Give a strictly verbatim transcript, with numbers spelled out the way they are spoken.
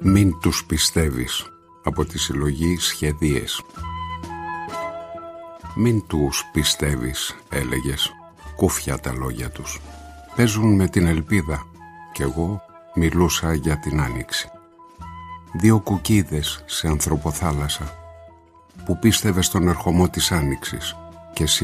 Μην τους πιστεύεις, από τη συλλογή Σχεδίες. Μην τους πιστεύεις, έλεγες, κούφια τα λόγια τους. Παίζουν με την ελπίδα κι εγώ μιλούσα για την άνοιξη. Δύο κουκίδες σε ανθρωποθάλασσα που πίστευες στον ερχομό της άνοιξης κι εσύ